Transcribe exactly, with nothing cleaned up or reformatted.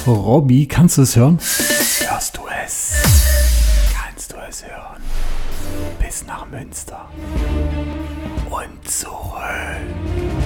Robby, kannst du es hören? Hörst du es? Kannst du es hören? Bis nach Münster und zurück.